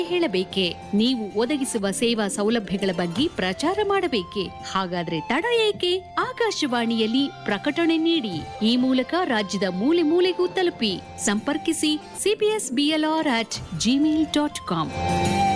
ಹೇಳಬೇಕೆ? ನೀವು ಒದಗಿಸುವ ಸೇವಾ ಸೌಲಭ್ಯಗಳ ಬಗ್ಗೆ ಪ್ರಚಾರ ಮಾಡಬೇಕೆ? ಹಾಗಾದ್ರೆ ತಡ ಏಕೆ? ಆಕಾಶವಾಣಿಯಲ್ಲಿ ಪ್ರಕಟಣೆ ನೀಡಿ. ಈ ಮೂಲಕ ರಾಜ್ಯದ ಮೂಲೆ ಮೂಲೆಗೂ ತಲುಪಿ. ಸಂಪರ್ಕಿಸಿ cpsblr@gmail.com.